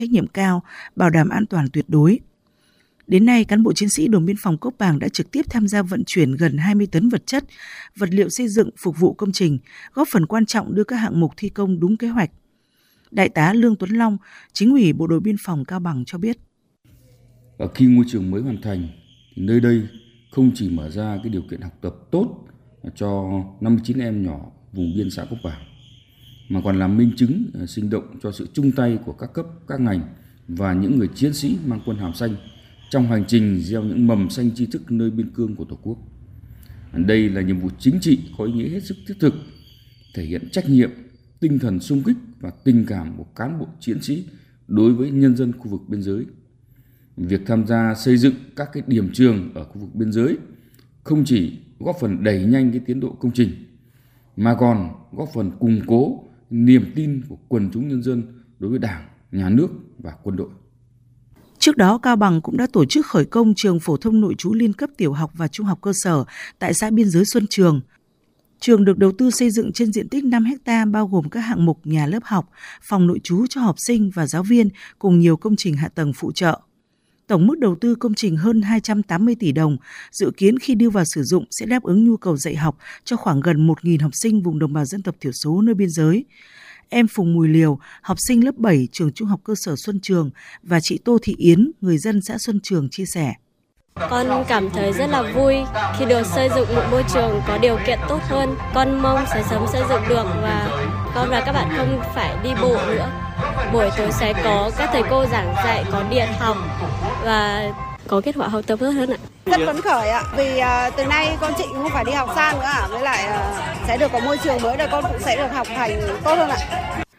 trách nhiệm cao, bảo đảm an toàn tuyệt đối. Đến nay, cán bộ chiến sĩ đồn biên phòng Cốc Bàng đã trực tiếp tham gia vận chuyển gần 20 tấn vật chất, vật liệu xây dựng phục vụ công trình, góp phần quan trọng đưa các hạng mục thi công đúng kế hoạch. Đại tá Lương Tuấn Long, Chính ủy Bộ đội Biên phòng Cao Bằng cho biết. Và khi ngôi trường mới hoàn thành, thì nơi đây không chỉ mở ra cái điều kiện học tập tốt cho 59 em nhỏ vùng biên xã Cốc Bàng, mà còn là minh chứng sinh động cho sự chung tay của các cấp, các ngành và những người chiến sĩ mang quân hàm xanh trong hành trình gieo những mầm xanh tri thức nơi biên cương của Tổ quốc. Đây là nhiệm vụ chính trị có ý nghĩa hết sức thiết thực, thể hiện trách nhiệm, tinh thần xung kích và tình cảm của cán bộ chiến sĩ đối với nhân dân khu vực biên giới. Việc tham gia xây dựng các cái điểm trường ở khu vực biên giới không chỉ góp phần đẩy nhanh cái tiến độ công trình, mà còn góp phần củng cố niềm tin của quần chúng nhân dân đối với Đảng, Nhà nước và quân đội. Trước đó, Cao Bằng cũng đã tổ chức khởi công trường phổ thông nội trú liên cấp tiểu học và trung học cơ sở tại xã biên giới Xuân Trường. Trường được đầu tư xây dựng trên diện tích 5 ha bao gồm các hạng mục nhà lớp học, phòng nội trú cho học sinh và giáo viên cùng nhiều công trình hạ tầng phụ trợ. Tổng mức đầu tư công trình hơn 280 tỷ đồng, dự kiến khi đưa vào sử dụng sẽ đáp ứng nhu cầu dạy học cho khoảng gần 1.000 học sinh vùng đồng bào dân tộc thiểu số nơi biên giới. Em Phùng Mùi Liều, học sinh lớp 7 trường trung học cơ sở Xuân Trường và chị Tô Thị Yến, người dân xã Xuân Trường chia sẻ. Con cảm thấy rất là vui khi được xây dựng một môi trường có điều kiện tốt hơn. Con mong sẽ sớm xây dựng được và con và các bạn không phải đi bộ nữa. Buổi tối sẽ có các thầy cô giảng dạy, có điện học và có kết quả học tập tốt hơn ạ. Rất phấn khởi ạ, vì từ nay con chị không phải đi học xa nữa ạ, với lại sẽ được có môi trường mới để con cũng sẽ được học hành tốt hơn ạ.